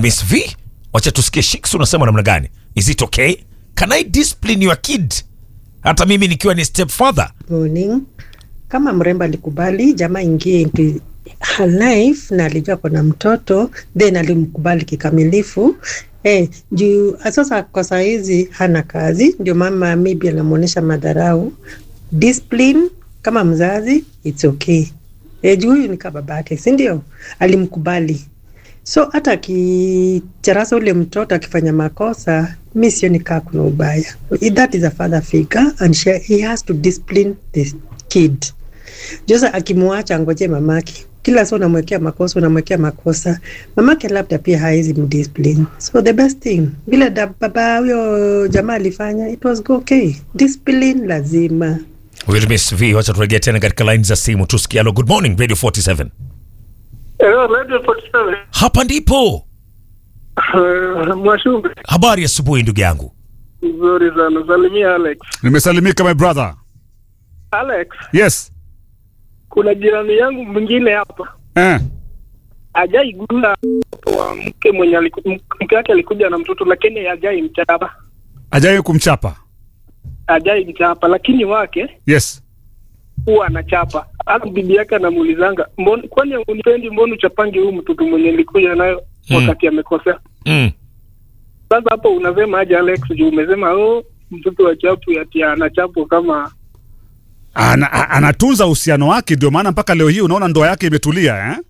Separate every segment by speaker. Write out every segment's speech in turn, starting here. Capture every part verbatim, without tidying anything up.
Speaker 1: Miss V, wacha tusikie Shix unasema namna gani? Is it okay? Can I discipline your kid? Hata mimi nikiwa ni stepfather.
Speaker 2: Morning. Kama mrembo alikubali jamaa ingie into her life na alijua kuna mtoto, then alimkubali kikamilifu. Eh, juu sasa kwa saa hizi hana kazi, ndio mama maybe anamuonesha madharau. Discipline kama mzazi, it's okay. Eh, juu huyu ni kama babake, si ndio? Alimkubali. So hata akicharasa ule mtoto akifanya makosa, mimi sioni kama kuna ubaya. That is a father figure and she, he has to discipline the kid. Josa akimwacha ngoje mamake. Kila saa unamwekea makosa, unamwekea makosa. Mamake labda pia haizi mdiscipline. So the best thing, vile da baba huyo jamaa alifanya, it was okay. Discipline lazima.
Speaker 1: Will Miss V, wacha turejea tena katika line za simu. Tusikie. Hello, good morning Radio forty-seven.
Speaker 3: Hello, Radio forty-seven.
Speaker 1: Hapa ndipo.
Speaker 3: Uh, Mwashumbe.
Speaker 1: Habari ya asubuhi ndugu yangu.
Speaker 3: Nzuri sana. Salimia Alex.
Speaker 4: Nimesalimika my brother.
Speaker 3: Alex.
Speaker 4: Yes.
Speaker 3: Kuna jirani yangu mwingine hapa.
Speaker 4: Eh.
Speaker 3: Ajai gunda wa mke mwenye alikuja, mke wake alikuja na mtoto lakini ajai mchapa.
Speaker 4: Ajai kumchapa.
Speaker 3: Ajai mchapa lakini wake
Speaker 4: Yes.
Speaker 3: huwa anachapa. Hata bibi yake anamuulizanga, "Mbona kwani unipendi mbona uchapange huyu mtoto mwenye alikuja nayo wakati amekosea?"
Speaker 1: Mm.
Speaker 3: Sasa hapo unasema aje Alex, juu umesema oh mtoto wa chapu ati anachapo kama
Speaker 4: Ana, anatunza uhusiano wake, ndio maana mpaka leo hii unaona ndoa yake imetulia eh?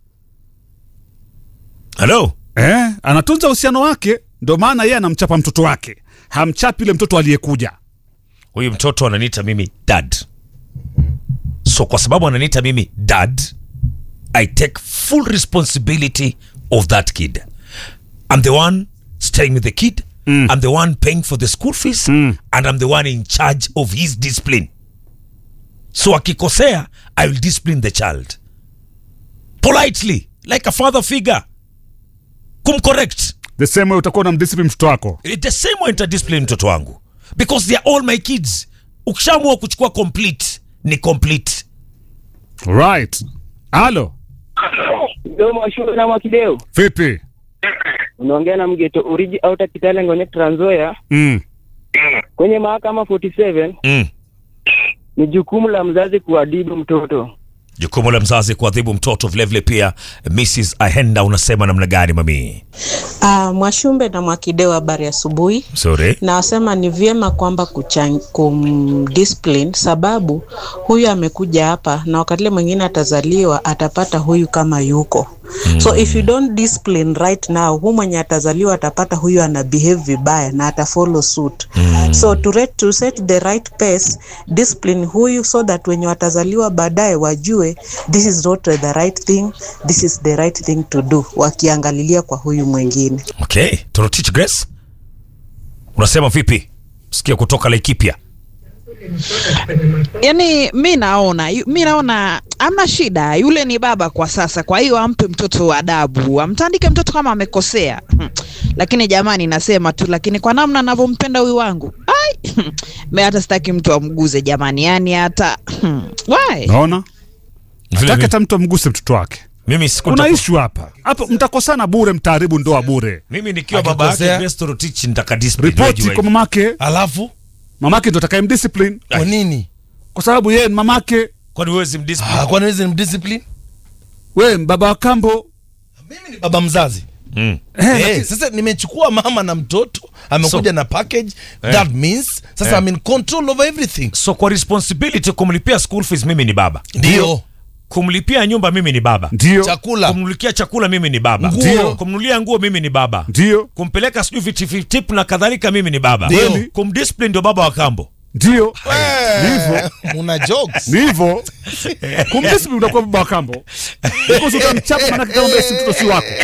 Speaker 1: Hello.
Speaker 4: Eh, anatunza uhusiano wake, ndio maana yeye anamchapa mtoto wake. Hamchapi ile mtoto aliyekuja.
Speaker 1: Huyu mtoto ananiita mimi dad. So kwa sababu ananiita mimi dad, I take full responsibility of that kid. I'm the one staying with the kid. Mm. I'm the one paying for the school fees. Mm. And I'm the one in charge of his discipline. So akikosea, I will discipline the child. Politely, like a father figure. Kumcorrect.
Speaker 4: The same way utakuwa unamdiscipline mtoto wako.
Speaker 1: The same way nitadiscipline mtoto wangu. Because they are all my kids. Ukishaamua kuchukua complete, ni complete.
Speaker 4: Right. Halo.
Speaker 5: Ndio Mwashumbe na Mwakideo.
Speaker 4: Vipi?
Speaker 5: Unaongea na Mgeto Origi Outer Kitale Ngone Trans Nzoia.
Speaker 4: Mm.
Speaker 5: Kwenye mahakama forty-seven.
Speaker 1: Mm.
Speaker 5: Ni jukumu la mzazi kuadhibu mtoto.
Speaker 1: Jukumu la mzazi kuadhibu mtoto, vile vile pia Missus Ahenda unasema namna gani mami?
Speaker 2: Ah, uh, Mwashumbe na Mwakideo, habari asubuhi.
Speaker 1: Sorry.
Speaker 2: Na wasema ni vyema kwamba kumdiscipline sababu huyu amekuja hapa na wakati mwingine atazaliwa atapata huyu kama yuko. Mm. So if you don't discipline right now, huyu mwenye atazaliwa atapata huyu ana behave vibaya na ata follow suit. Mm. So to, re- to set the right pace, discipline huyu so that when watazaliwa baadaye wajue this is not the right thing, this is the right thing to do, wakiangalilia kwa huyu mwingine.
Speaker 1: Okay, to teach Grace. Unasema vipi? Sikia kutoka Laikipia.
Speaker 6: Yani mi naona mi naona amna shida, yule ni baba kwa sasa, kwa hiyo ampe mtoto adabu, amtandike mtoto kama amekosea. Lakini jamani, nasema tu, lakini kwa namna ninavyompenda huyu wangu, ai mimi hata sitaki mtu amguze jamani, yani hata why
Speaker 4: naona nataka hata mtu amguse mtoto wake.
Speaker 1: Mimi
Speaker 4: kuna issue hapa hapo, mtakosana bure, mtaharibu ndoa bure.
Speaker 1: Mimi nikiwa baba yake best to teach nitakadiscipline.
Speaker 4: Report kwa mamake,
Speaker 1: alafu
Speaker 4: mamake ndo atakayemdiscipline.
Speaker 7: Kwa nini?
Speaker 4: Kwa sababu yeye ni mamake.
Speaker 1: Kwani wewe si mdiscipline?
Speaker 7: Ah, kwani wewe si mdiscipline?
Speaker 4: Wewe baba wa kambo,
Speaker 7: mimi ni baba mzazi.
Speaker 1: Mm.
Speaker 7: Hey, hey, sasa nimechukua mama na mtoto, amekuja so, na package. Hey. That means sasa hey, I'm in control over everything.
Speaker 1: So kwa responsibility kumlipia school fees mimi ni baba.
Speaker 7: Ndio.
Speaker 1: Kumlipia nyumba mimi ni baba.
Speaker 4: Ndio.
Speaker 7: Chakula.
Speaker 1: Kumnunulia chakula mimi ni baba.
Speaker 4: Ndio.
Speaker 1: Kumnunulia nguo mimi ni baba.
Speaker 4: Ndio.
Speaker 1: Kumpeleka sijui viti tip na kadhalika mimi ni baba.
Speaker 4: Ndio.
Speaker 1: Kumdiscipline ndio baba wa kambo.
Speaker 4: Ndio. Hivyo
Speaker 7: una jokes.
Speaker 4: Hivyo. Kumdiscipline unakuwa baba wa kambo. Because utamchapa maana kama basi mtoto si wako.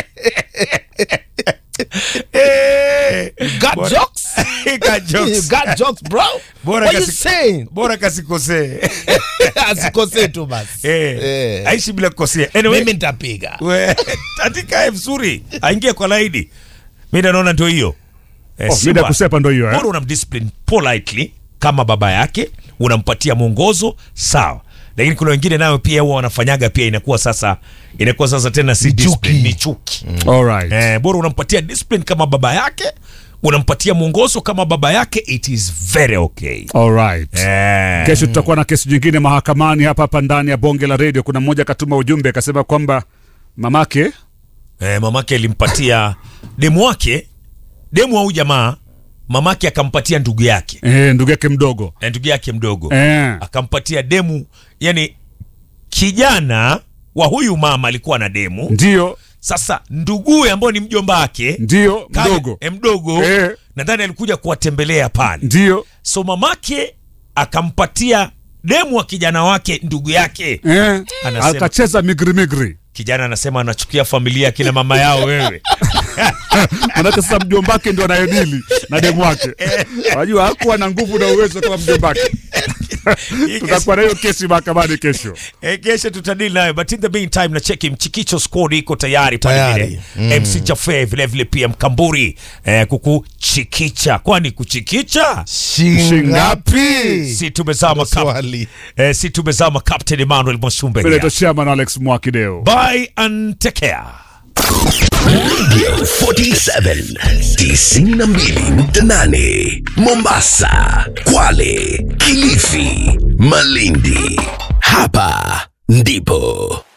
Speaker 7: Got bora, jokes?
Speaker 1: got jokes.
Speaker 7: You got jokes, bro.
Speaker 1: Bora
Speaker 7: what kasi, you saying?
Speaker 1: Bora kasikose.
Speaker 7: Asikose tu basi.
Speaker 1: Eh. Eh. Aishi bila kukosea. Anyway,
Speaker 7: mimi nitapiga.
Speaker 1: Wewe tatika vizuri. Aingie kwa laidi. Mimi naona ndio hiyo.
Speaker 4: Eh, oh, mimi nakusepa ndio hiyo eh.
Speaker 1: Bora unamdiscipline politely kama baba yake, unampatia mwongozo sawa. lakini kuna wengine nao pia huwa wanafanyaga pia inakuwa sasa inakuwa sasa tena si discipline, ni chuki.
Speaker 4: Alright.
Speaker 1: Eh, bora unampatia discipline kama baba yake, unampatia mwongozo kama baba yake, it is very okay.
Speaker 4: Alright.
Speaker 1: Eh.
Speaker 4: Kesho tutakuwa na kesi nyingine mahakamani hapa hapa ndani ya bonge la radio. Kuna mmoja katuma ujumbe akasema kwamba mamake
Speaker 1: eh, mamake alimpatia demu wake, demu au jamaa, mamake akampatia ndugu yake.
Speaker 4: eh, ndugu yake mdogo.
Speaker 1: Eh, ndugu yake mdogo.
Speaker 4: Eh.
Speaker 1: Akampatia demu, yani kijana wa huyu mama alikuwa na demu.
Speaker 4: Ndio.
Speaker 1: Sasa nduguye ambao ni mjomba wake
Speaker 4: ndio
Speaker 1: kaya,
Speaker 4: mdogo
Speaker 1: eh, mdogo
Speaker 4: eh.
Speaker 1: nadhani alikuja kuwatembelea pale.
Speaker 4: Ndio.
Speaker 1: So mamake akampatia demu wa kijana wake ndugu yake.
Speaker 4: Eh.
Speaker 1: Anasema,
Speaker 4: akacheza migri migri.
Speaker 1: Kijana anasema anachukia familia kina mama yao wewe.
Speaker 4: Manake sasa mjombake ndio anayedili na demu wake. Unajua hakuwa na nguvu na uwezo kama mjombake. Tutakuwa na hiyo kesi mahakamani kesho.
Speaker 1: Eh, kesho tutadili nayo, but in the meantime na cheki Mchikicho squad iko tayari pale vile. Mm. M C Chafe vile vile pia Mkamburi eh, kukuchikicha. Kwani kuchikicha
Speaker 7: Shingapi?
Speaker 1: Si tumezama
Speaker 7: swali.
Speaker 1: Eh, si tumezama Captain Emmanuel Mwasumbe.
Speaker 4: Vile to Chairman Alex Mwakideo.
Speaker 1: Bye and take care.
Speaker 8: Radio forty-seven tisini na mbili nukta nane Mombasa, Kwale, Kilifi, Malindi. Hapa ndipo